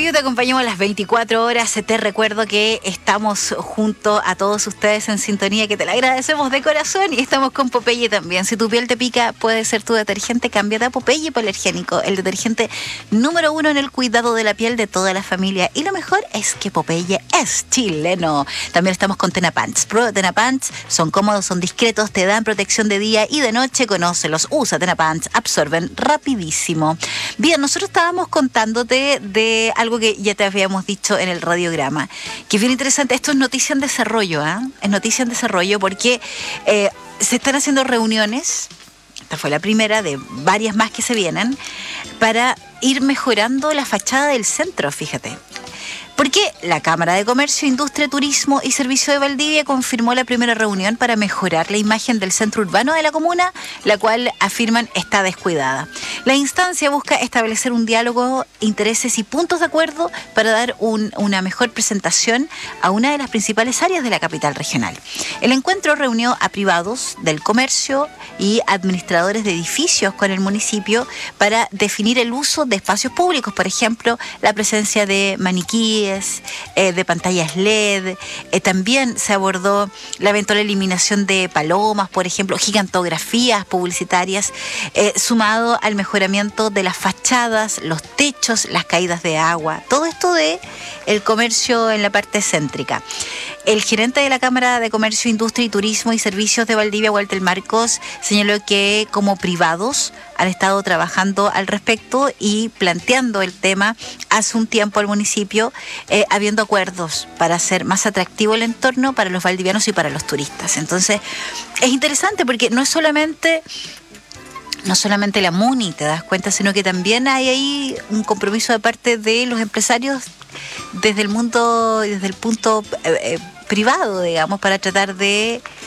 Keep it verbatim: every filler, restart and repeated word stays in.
Radio te acompañamos las veinticuatro horas. Te recuerdo que estamos junto a todos ustedes en sintonía, que te la agradecemos de corazón, y estamos con Popeye también. Si tu piel te pica, puede ser tu detergente, cámbiate a Popeye Hipoalergénico, el detergente número uno en el cuidado de la piel de toda la familia. Y lo mejor es que Popeye es chileno. También estamos con Tenapants. Prueba Tenapants, son cómodos, son discretos, te dan protección de día y de noche. Conócelos, usa Tenapants, absorben rapidísimo. Bien, nosotros estábamos contándote de algo que ya te habíamos dicho en el radiograma, que es bien interesante. Esto es noticia en desarrollo, ¿eh? Es noticia en desarrollo porque eh, se están haciendo reuniones, esta fue la primera de varias más que se vienen, para ir mejorando la fachada del centro, fíjate. Porque la Cámara de Comercio, Industria, Turismo y Servicio de Valdivia confirmó la primera reunión para mejorar la imagen del centro urbano de la comuna, la cual afirman está descuidada. La instancia busca establecer un diálogo, intereses y puntos de acuerdo para dar un, una mejor presentación a una de las principales áreas de la capital regional. El encuentro reunió a privados del comercio y administradores de edificios con el municipio para definir el uso de espacios públicos, por ejemplo, la presencia de maniquíes, Eh, de pantallas L E D. Eh, también se abordó la eventual eliminación de palomas, por ejemplo, gigantografías publicitarias, eh, sumado al mejoramiento de las fachadas, los techos, las caídas de agua. Todo esto de el comercio en la parte céntrica. El gerente de la Cámara de Comercio, Industria y Turismo y Servicios de Valdivia, Walter Marcos, señaló que como privados han estado trabajando al respecto y planteando el tema hace un tiempo al municipio, eh, habiendo acuerdos para hacer más atractivo el entorno para los valdivianos y para los turistas. Entonces, es interesante porque no es solamente... No solamente la MUNI, te das cuenta, sino que también hay ahí un compromiso de parte de los empresarios desde el mundo, desde el punto eh, eh, privado, digamos, para tratar de